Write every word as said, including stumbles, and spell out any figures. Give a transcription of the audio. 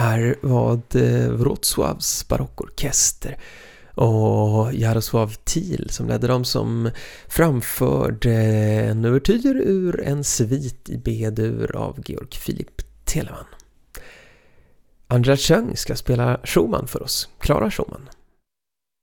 här var det Wrocławs barockorkester och Jarosław Thiel som ledde dem, som framförde en uvertyr ur en svit i B-dur av Georg Philipp Telemann. Andra Tjöng ska spela Schumann för oss, Clara Schumann.